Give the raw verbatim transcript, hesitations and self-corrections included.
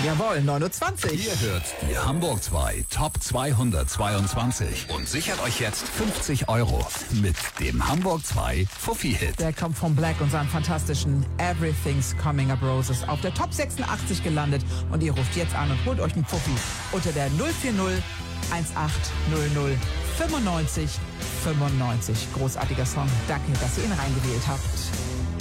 Jawohl, neun Uhr zwanzig. Ihr hört die Hamburg zwei Top zweihundertzweiundzwanzig und sichert euch jetzt fünfzig Euro mit dem Hamburg zwei Fuffi-Hit. Der kommt von Black und seinem fantastischen Everything's Coming Up Roses auf der Top sechsundachtzig gelandet. Und ihr ruft jetzt an und holt euch einen Fuffi unter der null vier null eins acht null null fünfundneunzig fünfundneunzig. Großartiger Song. Danke, dass ihr ihn reingewählt habt.